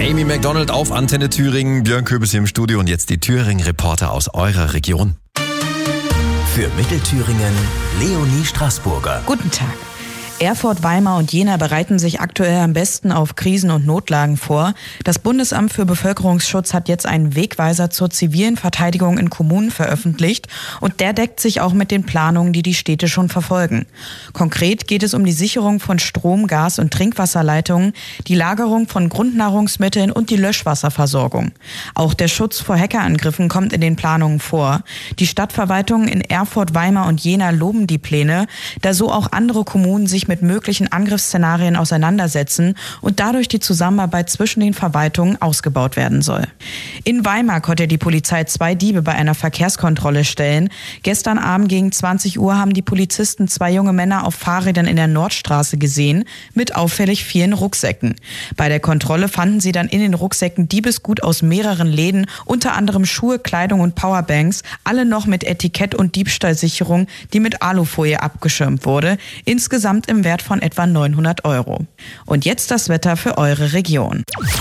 Amy McDonald auf Antenne Thüringen, Björn Köbis hier im Studio und jetzt die Thüringen-Reporter aus eurer Region. Für Mittelthüringen, Leonie Straßburger. Guten Tag. Erfurt, Weimar und Jena bereiten sich aktuell am besten auf Krisen und Notlagen vor. Das Bundesamt für Bevölkerungsschutz hat jetzt einen Wegweiser zur zivilen Verteidigung in Kommunen veröffentlicht und der deckt sich auch mit den Planungen, die die Städte schon verfolgen. Konkret geht es um die Sicherung von Strom-, Gas- und Trinkwasserleitungen, die Lagerung von Grundnahrungsmitteln und die Löschwasserversorgung. Auch der Schutz vor Hackerangriffen kommt in den Planungen vor. Die Stadtverwaltungen in Erfurt, Weimar und Jena loben die Pläne, da so auch andere Kommunen sich mit möglichen Angriffsszenarien auseinandersetzen und dadurch die Zusammenarbeit zwischen den Verwaltungen ausgebaut werden soll. In Weimar konnte die Polizei 2 Diebe bei einer Verkehrskontrolle stellen. Gestern Abend gegen 20 Uhr haben die Polizisten 2 junge Männer auf Fahrrädern in der Nordstraße gesehen, mit auffällig vielen Rucksäcken. Bei der Kontrolle fanden sie dann in den Rucksäcken Diebesgut aus mehreren Läden, unter anderem Schuhe, Kleidung und Powerbanks, alle noch mit Etikett und Diebstahlsicherung, die mit Alufolie abgeschirmt wurde. Insgesamt im Wert von etwa 900 €. Und jetzt das Wetter für eure Region.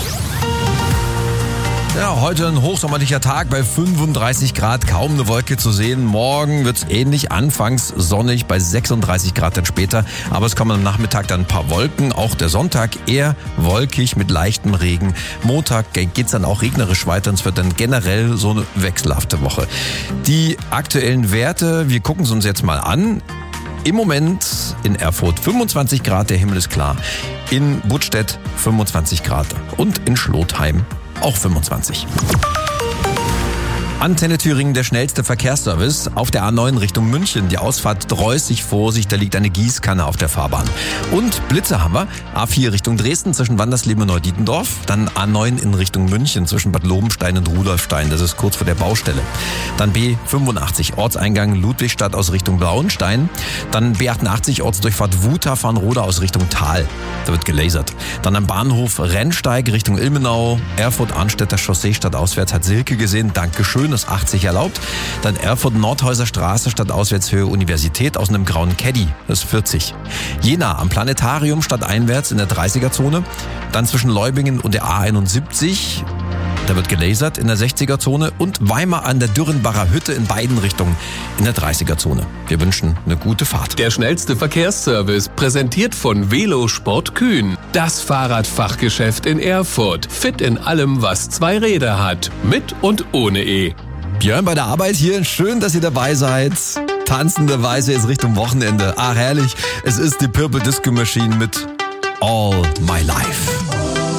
Ja, heute ein hochsommerlicher Tag bei 35 Grad, kaum eine Wolke zu sehen. Morgen wird's ähnlich, anfangs sonnig bei 36 Grad dann später. Aber es kommen am Nachmittag dann ein paar Wolken. Auch der Sonntag eher wolkig mit leichtem Regen. Montag geht's dann auch regnerisch weiter und es wird dann generell so eine wechselhafte Woche. Die aktuellen Werte, wir gucken es uns jetzt mal an. Im Moment in Erfurt 25 Grad, der Himmel ist klar. In Buttstedt 25 Grad und in Schlotheim auch 25. Antenne Thüringen, der schnellste Verkehrsservice auf der A9 Richtung München. Die Ausfahrt Dreußig, Vorsicht, da liegt eine Gießkanne auf der Fahrbahn. Und Blitze haben wir. A4 Richtung Dresden zwischen Wandersleben und Neudietendorf. Dann A9 in Richtung München zwischen Bad Lobenstein und Rudolfstein. Das ist kurz vor der Baustelle. Dann B85 Ortseingang Ludwigstadt aus Richtung Blauenstein. Dann B88 Ortsdurchfahrt Wutha-Farnroda aus Richtung Thal. Da wird gelasert. Dann am Bahnhof Rennsteig Richtung Ilmenau. Erfurt-Arnstädter Chaussee stadtauswärts hat Silke gesehen. Dankeschön. Ist 80 erlaubt. Dann Erfurt-Nordhäuser Straße stadtauswärtshöhe Universität aus einem grauen Caddy. Das ist 40. Jena am Planetarium stadteinwärts in der 30er-Zone. Dann zwischen Leubingen und der A71. Da wird gelasert in der 60er-Zone. Und Weimar an der Dürrenbacher Hütte in beiden Richtungen in der 30er-Zone. Wir wünschen eine gute Fahrt. Der schnellste Verkehrsservice, präsentiert von Velosport Kühn. Das Fahrradfachgeschäft in Erfurt. Fit in allem, was 2 Räder hat. Mit und ohne E. Björn bei der Arbeit hier. Schön, dass ihr dabei seid. Tanzende Weise jetzt Richtung Wochenende. Ach, herrlich. Es ist die Purple Disco Machine mit All My Life.